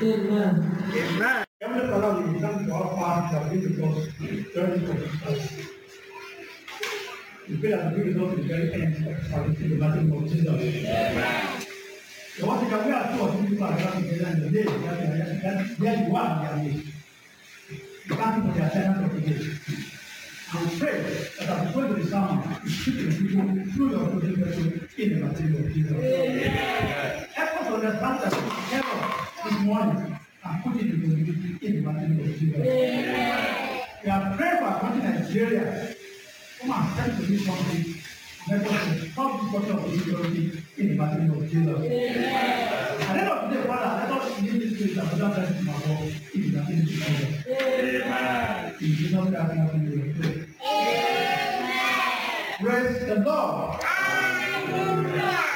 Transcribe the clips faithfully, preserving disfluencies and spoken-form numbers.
Amen. Amen. Heavenly Father, we thank you our Father that be with us during this service. We pray that you be with us to the very end of service in the mighty name of Jesus. Amen. The one thing that we are two or three people are gathered together in the name, that that where you are in their name. You can't put the assignment of the day. And we pray that as we go to the sermon, you speak to the people through your holy vessel in the mighty name of Jesus. Amen. Help us understand that help this morning and put it into the in the mighty name of Jesus. Amen. We are praying for our country Nigeria. Come and send to this country and help us to stop this culture of insecurity in the mighty name of Jesus. Amen. At the end of the day, Father, let us leave this place and other places in our world in the mighty name of Jesus. Amen. In Jesus' name, we pray. Amen. Praise the Lord. Hallelujah.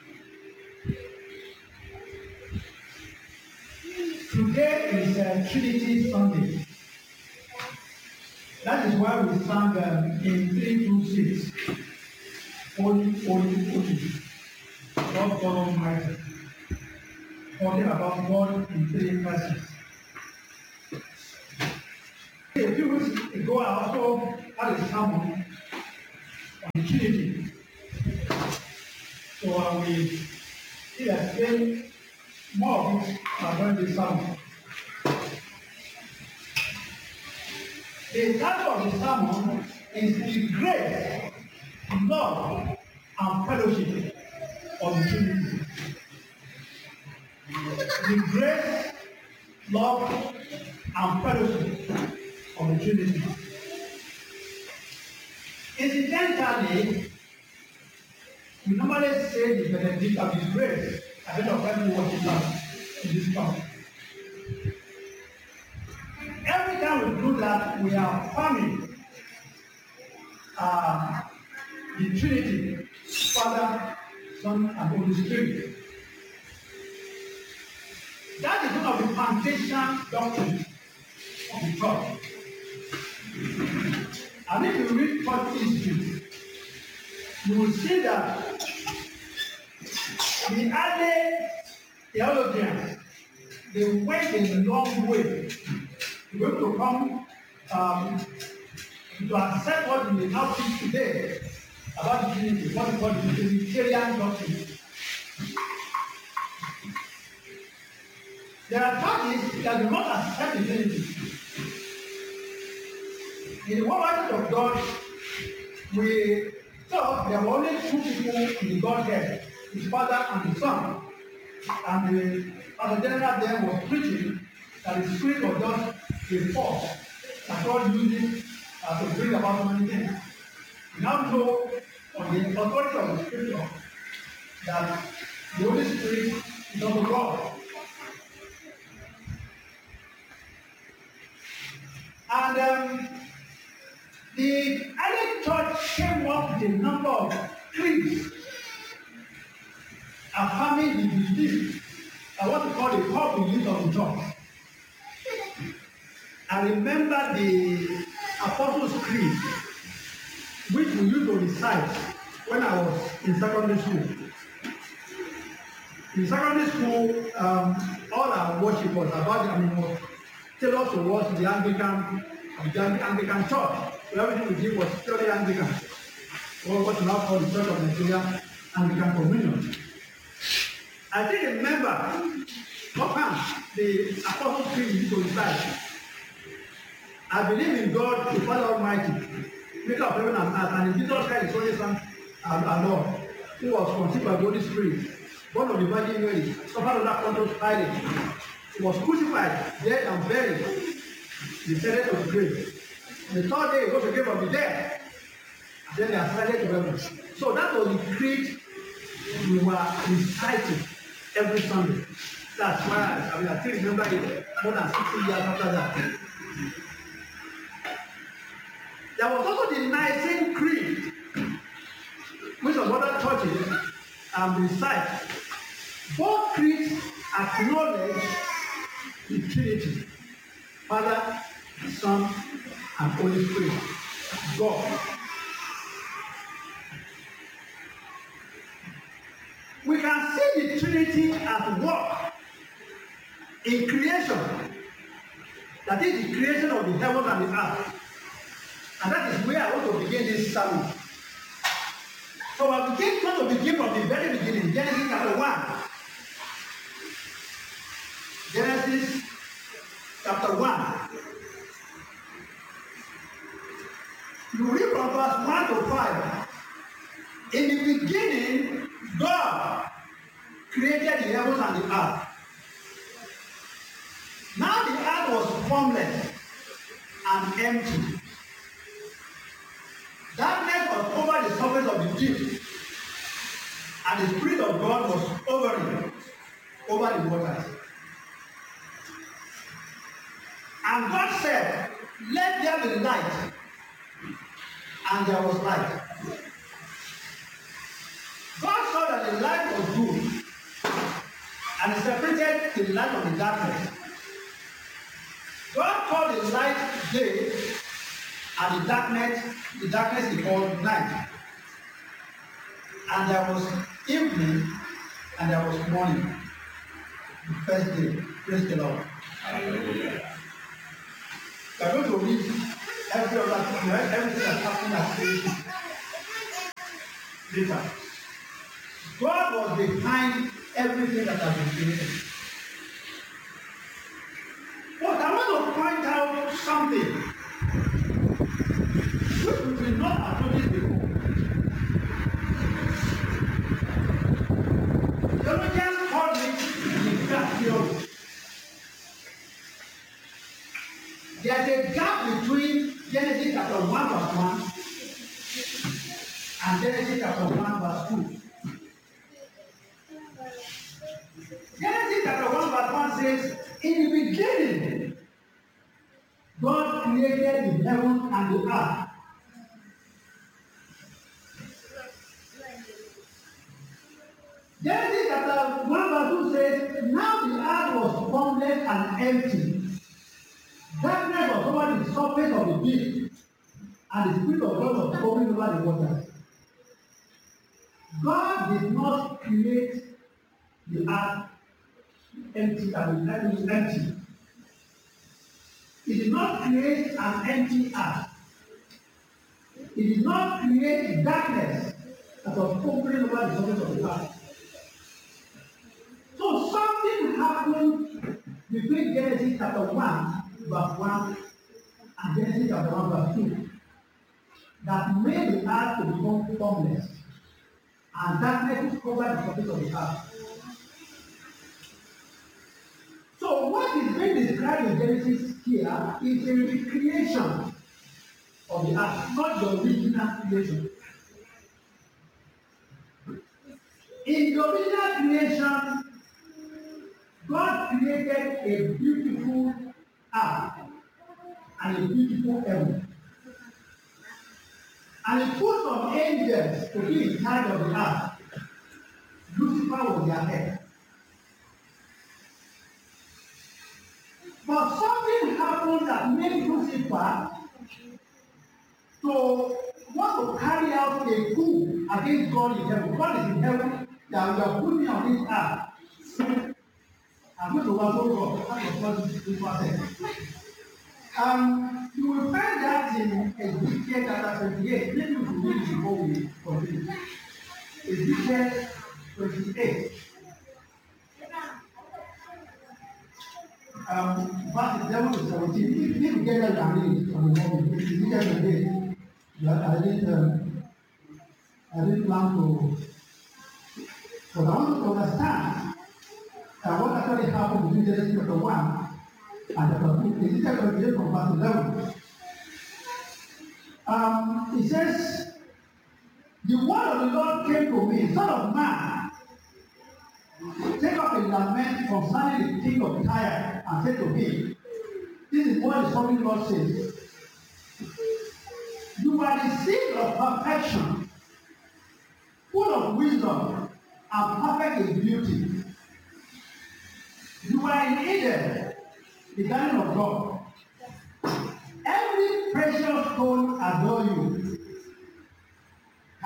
Today is uh, Trinity Sunday. That is why we sang um, in three two six. Holy, holy, holy. Lord God Almighty. Talking about God in three persons. A few weeks ago, I also had a sermon on the Trinity. So I will explain more of it about the sermon. The title of the sermon is the grace, love, and fellowship of the Trinity. The grace, love, and fellowship of the Trinity. Incidentally, we normally say the benedict of His grace at the end of every worship service in this camp. Every time we do that, we are affirming uh, the Trinity, Father, Son, and Holy Spirit. That is one of the foundation doctrines of the church. And if you read church history, you will see that the early theologians, they went a long way to be able to come um, to accept what we now teach today about the Trinity, what we call the Trinitarian doctrine. There are parties that do not accept the Trinity. In the word of God, we thought there were only two people in the Godhead, His Father and the Son. And the Pastor General then was preaching that the Spirit was just a force that God uses uh, to bring about many things. We now know on the authority of the Scripture that the Holy Spirit is also God. And um, the early church came up with a number of creeds affirming the belief and what we call the core belief of the church. I remember the Apostles' Creed, which we used to recite when I was in secondary school. In secondary school, um, all our worship was about, I mean, was tailored towards the Anglican, the Anglican church. So everything we did was purely Anglican, or what we now call the Church of Nigeria Anglican Communion. I still remember offhand the Apostles' Creed we used to recite. I believe in God, the Father Almighty, maker of heaven and earth, and in Jesus Christ, His only Son, our Lord, who was conceived by the Holy Spirit, born of the Virgin Mary, suffered under Pontius Pilate. He was crucified, dead and buried, descended to the grave. The third day, he rose again from the dead. And then they ascended to heaven. So that was the creed we were reciting every Sunday. That's why I mean I still remember it more than sixty years after that. There was also the Nicene Creed, which was other churches um, recite. Both creeds acknowledge the Trinity, Father, Son, and Holy Spirit, God. We can see the Trinity at work in creation. That is the creation of the heavens and the earth. And that is where I want to begin this sermon. So I begin want to begin from the very beginning, Genesis chapter one. Genesis chapter one. You read from verse one to five. In the beginning, God created the heavens and the earth. Now the earth was formless and empty. Darkness was over the surface of the deep, and the Spirit of God was hovering over the waters. And God said, "Let there be light," and there was light. God saw that the light was good, and he separated the light from the darkness. God called the light day, and the darkness, the darkness he called night. And there was evening, and there was morning. The first day. Praise the Lord. Hallelujah. We are going to read every other thing, everything that happened at creation later. God was behind everything that has been created. But I want to point out something which we did not have noticed before. Theologians call it the gap theory. There's a gap between Genesis chapter one verse one and Genesis chapter one verse two. Genesis chapter one verse one says, "In the beginning, God created the heaven and the earth." Genesis chapter one verse two says, "Now the earth was formless and empty. Darkness was over the surface of the deep, and the Spirit of God was hovering over the waters." God did not create the earth empty, and the earth was empty. He did not create an empty earth. He did not create darkness that was hovering over the surface of the earth. So something happened between Genesis chapter one verse one and Genesis chapter one verse two that made the earth to become formless and darkness covered the surface of the earth. So what is being described in Genesis here is a recreation of the earth, not the original creation. In the original creation, God created a beautiful earth and a beautiful heaven. And he put some angels to be in charge of the earth. Lucifer was their head. But something happened that made Lucifer to want to carry out a coup against God in heaven. God is in heaven, that we are putting on this earth. I'm going to overthrow God. That was what Lucifer said. Um, you will find that in Ezekiel chapter twenty-eight. Maybe we should read it before we continue. Ezekiel twenty-eight. Um, verse eleven to seventeen. If you get that, I read it from the moment. Ezekiel twenty-eight. But I didn't, um, I didn't plan to. But I want to understand uh, what actually happened between Genesis chapter one. And chapter two, Ezekiel twenty-eight from verse eleven. Um, it says, "The word of the Lord came to me, Son of man, take up a lament concerning the king of Tyre, and say to him, this is what the sovereign Lord says. You are the seed of perfection, full of wisdom, and perfect in beauty. You are in Eden, the garden of God. Every precious stone adore you.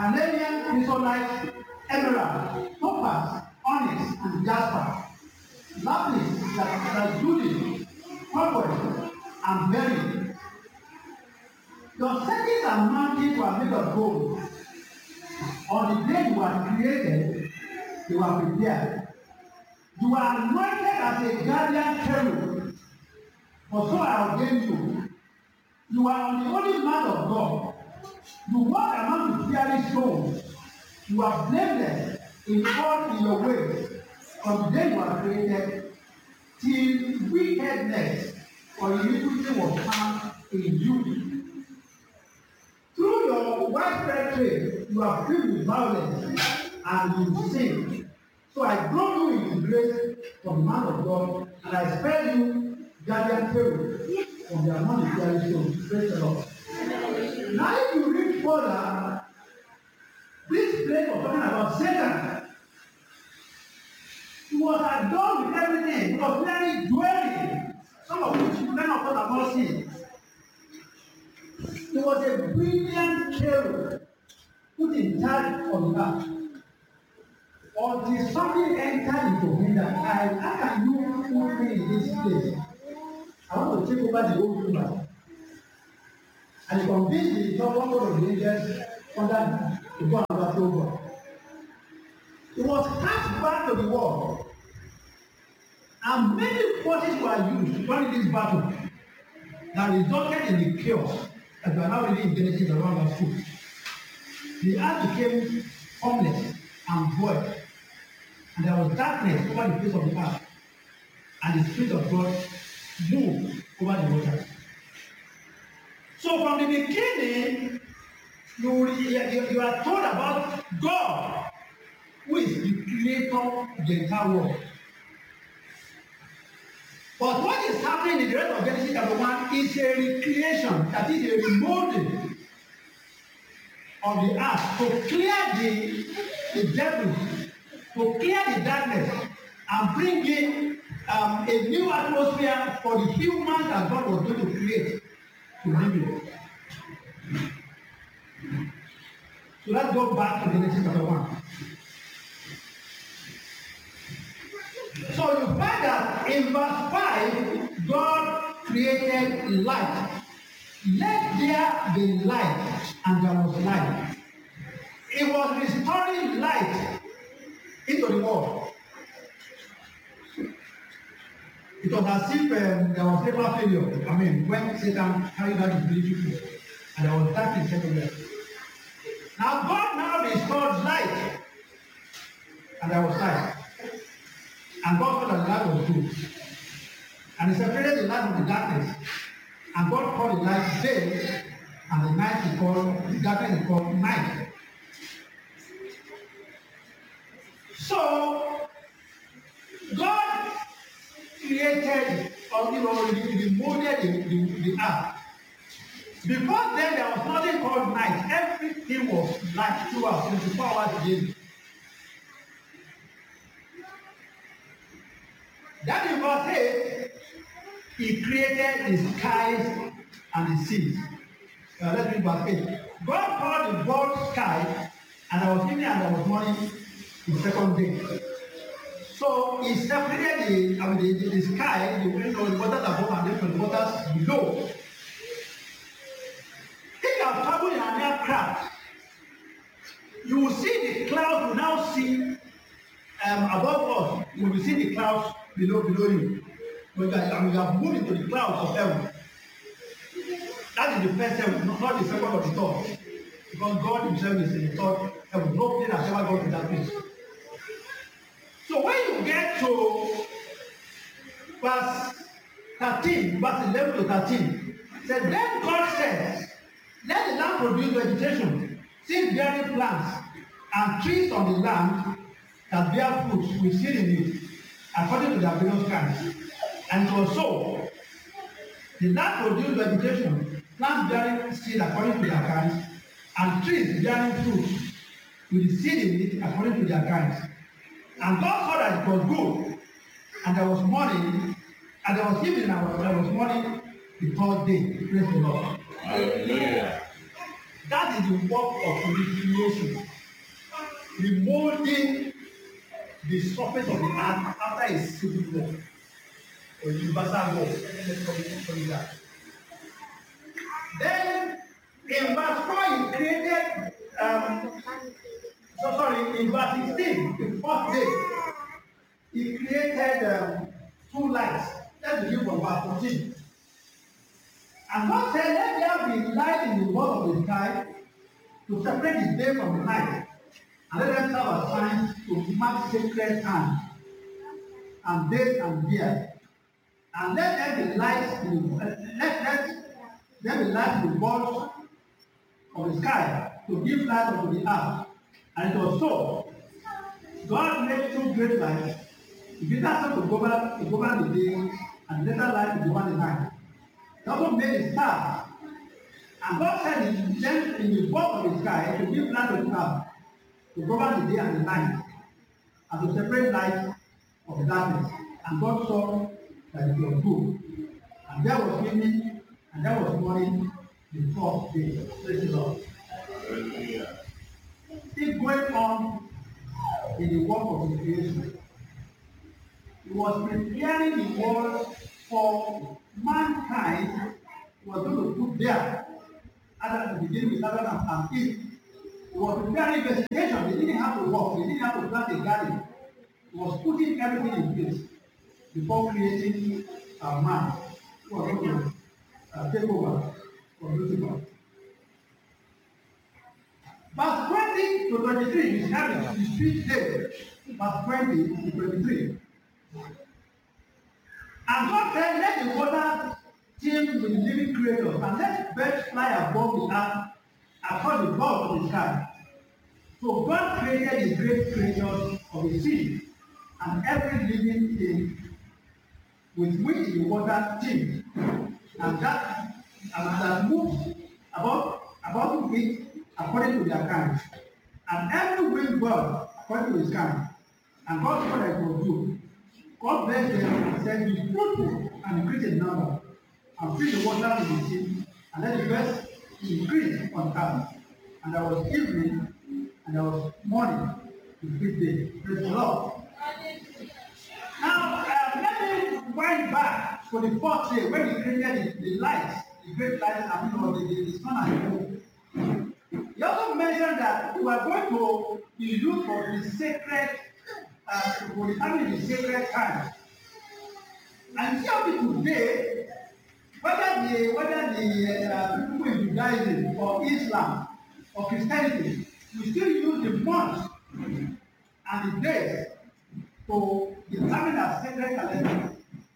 Carnelian, chrysolite, emerald, topaz, onyx, and jasper. lapis that that Judy, cobweb, and berry. Your settings and mountains were made of gold. On the day you were created, you were prepared. You were anointed as a guardian cherub. For so I ordained you. You are on the holy man of God. You walk among the fiery stones. You are blameless in all in your ways. From the day you were created, till wickedness or iniquity was found in you. Through your widespread trade, you are filled with violence and you sin. So I brought you into grace from the man of God, and I spared you, guardian cherub, from the among the fiery stones. Praise the Lord. Now, if you read further, this place was talking about Satan. He was adorned with everything. He was very dwelling. Some of which many of us have not seen. He was a brilliant cherub put in charge of the earth. Until something entered into him that I, how can you put me in this place? I want to take over the whole universe. And he convinced the top one of the angels under to go and overthrow God. He was cast back to the world. And many forces were used during this battle that resulted in the chaos that we are now reading in Genesis around verse two. The earth became formless and void. And there was darkness over the face of the earth. And the Spirit of God moved over the waters. So from the beginning, you, you, you are told about God, who is the creator of the entire world. But what is happening in the rest of Genesis chapter one is a recreation, that is a remolding of the earth to clear the, the devil, to clear the darkness, and bring in um, a new atmosphere for the humans that God was going to create to live in. So let's go back to Genesis chapter one. So you find that in verse five, God created light. Let there be light, and there was light. It was restoring light into the world. It was as if um, there was never failure. I mean, when Satan carried out his military coup, and there was darkness everywhere. Now God now restored light, and there was light. And God saw that the light was good. And he separated the light from the darkness. And God called the light day, and the night he called, the darkness he called night. So, God created, or you know, he molded the, the, the earth. Before then, there was nothing called night. Everything was light throughout, twenty-four hours a day. That in verse eight, he created the skies and the seas. Uh, let's read verse eight. God called the broad sky, and there was evening and there was morning the second day. So he separated the, I mean, the, the, the sky, the, you know, the waters above and then the waters below. If you have traveled in an aircraft, you will see the clouds, you now see um, above us, you will see the clouds below below you. But I mean, you have moved into the clouds of heaven. That is the first heaven, not the second or the third. Because God himself is in the third heaven. No plane has ever gone to that place. So when you get to verse thirteen, verse eleven to thirteen, it says, then God said, let the land produce vegetation, seed-bearing plants, and trees on the land that bear fruits with seed in it, according to their various kinds. And it was so. The land produced vegetation, plants bearing seed according to their kinds, and trees bearing fruit with the seed in it according to their kinds. And God saw that it was good. And there was morning, and there was evening, and there was morning the third day. Praise the Lord. Hallelujah. That is the work of recreation. Remolding the surface of the earth after a civil war or universal war. Let's call it, call it that. Then in verse four, he created, um, so sorry, in verse sixteen, the fourth day, he created um, two lights. Let's begin from verse fourteen. And God said, let there be light in the world of the sky to separate the day from the night, and let them serve as signs to mark sacred times and days and years. And let there be light in the, let, let there be light in the world of the sky to give light unto the earth. And it was so. God made two great lights. He did that to govern, to govern the day, and later light to govern the night. He also made a star. And God said he sent in the world of the sky to give light to the earth, to govern the day and the night, and to separate light of the darkness. And God saw that it was good. And there was evening, and there was morning, the fourth day. Praise the Lord. Still going on in the work of the creation. He was preparing the world for mankind was going to put there. At the beginning with Adam and Eve. He was preparing vegetation. They didn't have to work. They didn't have to plant a garden. He was putting everything in place before creating a man who was going to uh, take over from Lucifer. Verse twenty to twenty-three describes the speech there. Verse twenty to twenty-three. And God said, let the water teem with living creatures, and let birds fly above the earth across the vault of the sky. So God created the great creatures of the sea, and every living thing with which the water teemed, and that and that moves about about it according to their kind, and every winged bird according to his kind. And God saw that it was good. God blessed them and said, be fruitful and increase in number, and fill the water in the sea, and let the birds increase on earth. And there was evening, and there was morning, the fifth day. Praise the Lord. Now, uh, let me wind back to the fourth day when he created the, the lights, the great lights, I mean, or the, the, the sun and the moon. He also mentioned that we are going to be used for the sacred, uh, for the having the sacred time. And still today, whether the whether the uh, people in Judaism or Islam or Christianity, we still use the months and the days to determine our sacred calendar.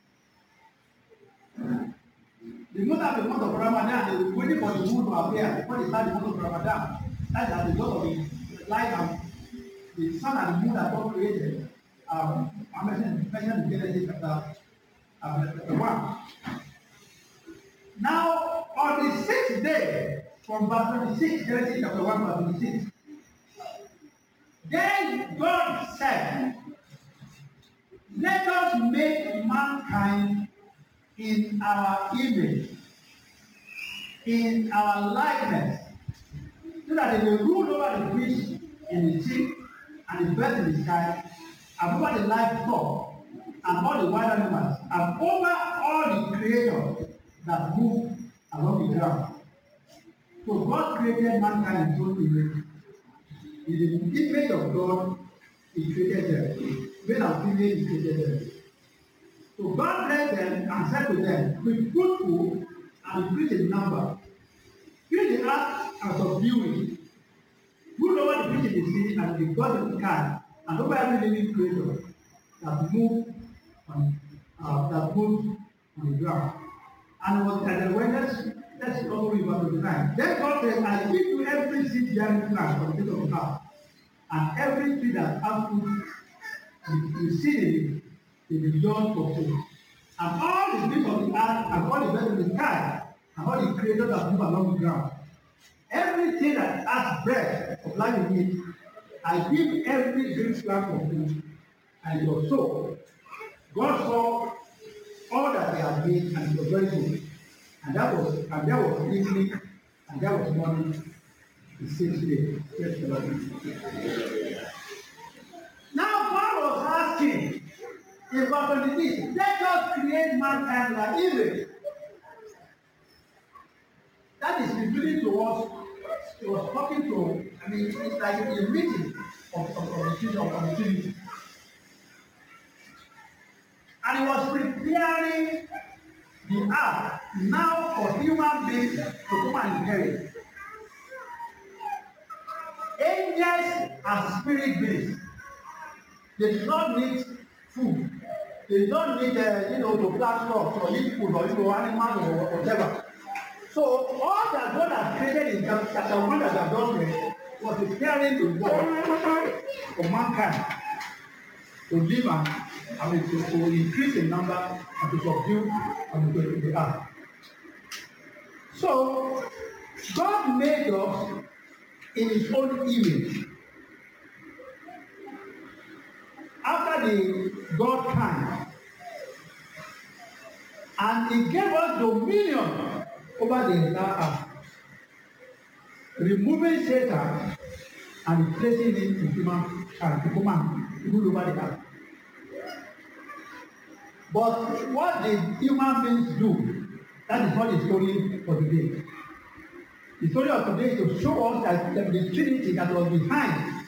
The month of the month of Ramadan, they were waiting for the moon to appear before they start the month of Ramadan. That is as a result of the light and the sun and the moon that God created. Um, I mentioned in Genesis chapter uh, one. Now, on the sixth day, from verse twenty-six, Genesis chapter one, verse twenty-six, then God said, let us make mankind in our image, in our likeness, so that they will rule over the fish in the sea, and the birds in the sky, and over the livestock, and all the wild animals, and over all the creatures that move along the ground. So God created mankind in his own image. In the image of God, he created them. Male and female, he created them. So God blessed them and said to them, be fruitful and increase in number. Fill the earth and subdue it. Rule over the fish in the sea and the birds of the sky, and over every living creature that move on uh, that moves on the ground. And was and the witness, let's also read verse twenty-nine. Then God said, I give you every seed bearing plant on the face of the earth, and every tree that has fruit, the seed in it, will be yours for food. And all the beasts of the earth, and all the birds of the sky, and all the creatures that move along the ground, everything that has breath of life in it, I give every green plant for food. And it was so. God saw all that they had made, and it was very good. And that was, and there was evening, and there was morning, the sixth day. Yes, now God was In verse twenty-six, let us create mankind in our image. That is revealing to us, he was talking to, I mean, it's like a meeting of, of, of the children of the Trinity. And he was preparing the earth now for human beings to come and inherit. Angels are spirit beings. They do not need food. They do not need, uh, you know, to plant crops or eat food or, you know, animals or whatever. So all that God has created in chapter one that I've done here was preparing the world for mankind to live and, I mean, to, to increase in number and to subdue and to the earth. So God made us in His own image. After the God kind, and He gave us dominion over the entire earth, removing Satan and placing him in human and to human rule over the earth. But what did human beings do? That is not the story for today. The story of today is to show us that the Trinity that was behind